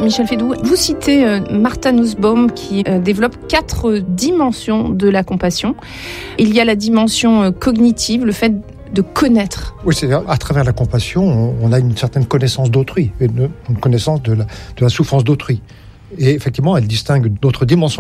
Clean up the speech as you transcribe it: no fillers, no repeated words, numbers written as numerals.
Michel Fédoux, vous citez Martha Nussbaum qui développe 4 dimensions de la compassion. Il y a la dimension cognitive, le fait de connaître. Oui, c'est à travers la compassion, on a une certaine connaissance d'autrui, une connaissance de la souffrance d'autrui. Et effectivement, elle distingue d'autres dimensions